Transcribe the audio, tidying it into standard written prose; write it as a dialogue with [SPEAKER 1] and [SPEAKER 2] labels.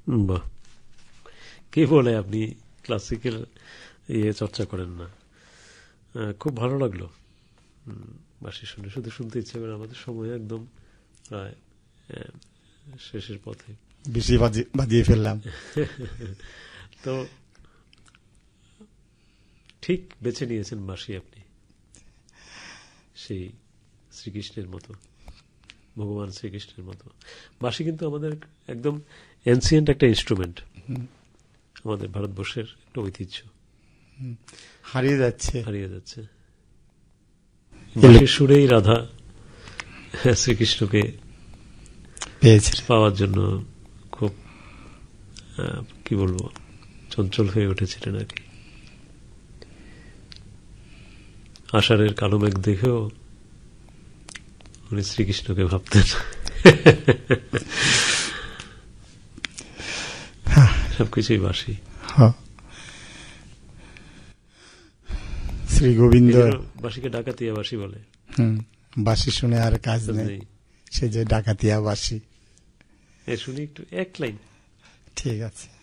[SPEAKER 1] বাহ, কে বলে আপনি ক্লাসিক্যাল চর্চা করেন না? খুব ভালো লাগলো বাঁশি শুনে, শুধু শুনতে ইচ্ছে করে। আমাদের সময় একদম প্রায় শেষের পথে,
[SPEAKER 2] বেশি বাজিয়ে ফেললাম।
[SPEAKER 1] তো ঠিক বেছে নিয়েছেন বাঁশি আপনি, সেই শ্রীকৃষ্ণের মতো, ভগবান শ্রীকৃষ্ণের মতো। বাঁশি কিন্তু আমাদের একদম এনসিয়েন্ট একটা ইনস্ট্রুমেন্ট, আমাদের ভারতবর্ষের একটা ঐতিহ্য,
[SPEAKER 2] হারিয়ে যাচ্ছে।
[SPEAKER 1] বাঁশির সুরেই রাধা শ্রীকৃষ্ণকে
[SPEAKER 2] পেয়েছে,
[SPEAKER 1] পাওয়ার জন্য খুব কি বলবো, চঞ্চল হয়ে উঠেছিলেন আর কি। আষাঢ়ের কালো মেঘ দেখেও উনি শ্রীকৃষ্ণকে ভাবতেন। সবকিছুই বাঁশি।
[SPEAKER 2] শ্রী গোবিন্দ
[SPEAKER 1] বাঁশিকে ডাকাতিয়া বাঁশি বলে।
[SPEAKER 2] বাঁশি শুনে আর কাজ নেই, সে যে ডাকাতিয়া বাঁশি।
[SPEAKER 1] শুনি একটু এক লাইন।
[SPEAKER 2] ঠিক আছে।